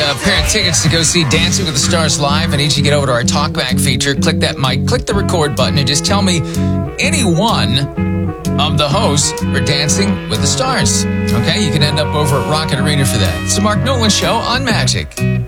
a pair of tickets to go see Dancing with the Stars live. I need you to get over to our Talkback feature, click that mic, click the record button, and just tell me any one of the hosts for Dancing with the Stars. Okay, you can end up over at Rocket Arena for that. It's the Mark Nolan Show on Magic.